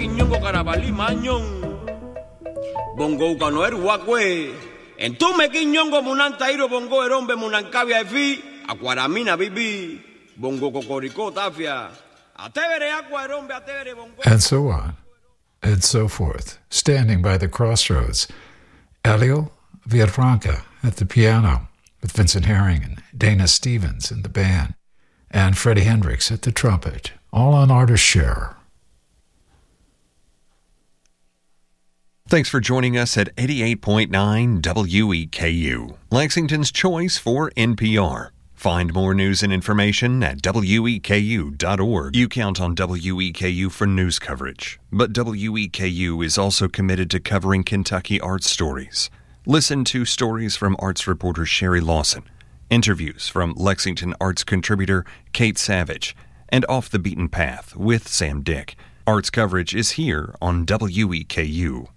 Quiñongo Carabalí Mañón. Bongo Canoer Huacue. En tu me Quiñongo Munantairo Bongo Erombe Munancavia Efi. Acuaramina Bibi. Bongo Cocorico Tafia. Atevere Aqua Erombe Atevere Bongo. And so on, and so forth, standing by the crossroads. Elio Villafranca at the piano with Vincent Herring and Dana Stevens in the band, and Freddie Hendrix at the trumpet, all on Artist Share. Thanks for joining us at 88.9 WEKU, Lexington's choice for NPR. Find more news and information at weku.org. You count on WEKU for news coverage, but WEKU is also committed to covering Kentucky arts stories. Listen to stories from arts reporter Sherry Lawson, interviews from Lexington arts contributor Kate Savage, and Off the Beaten Path with Sam Dick. Arts coverage is here on WEKU.